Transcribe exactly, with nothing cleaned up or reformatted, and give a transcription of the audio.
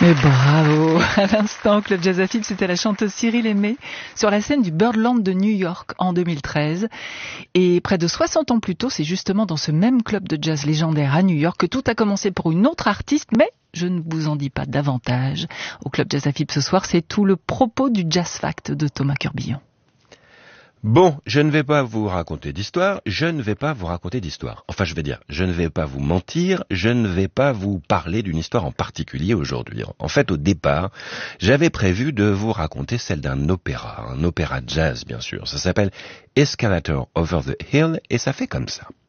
Mais bravo! À l'instant, Club Jazz à Philippe, c'était la chanteuse Cyril Aimé sur la scène du Birdland de New York en deux mille treize. Et près de soixante ans plus tôt, c'est justement dans ce même club de jazz légendaire à New York que tout a commencé pour une autre artiste, mais je ne vous en dis pas davantage. Au Club Jazz à Philippe ce soir, c'est tout le propos du Jazz Fact de Thomas Curbillon. Bon, je ne vais pas vous raconter d'histoire, je ne vais pas vous raconter d'histoire. Enfin, je vais dire, je ne vais pas vous mentir, je ne vais pas vous parler d'une histoire en particulier aujourd'hui. En fait, au départ, j'avais prévu de vous raconter celle d'un opéra, un opéra jazz bien sûr. Ça s'appelle Escalator Over the Hill et ça fait comme ça.